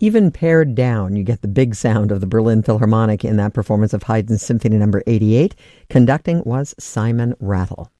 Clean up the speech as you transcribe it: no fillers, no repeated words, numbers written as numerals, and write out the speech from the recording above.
even pared down, you get the big sound of the Berlin Philharmonic in that performance of Haydn's Symphony No. 88. Conducting was Simon Rattle.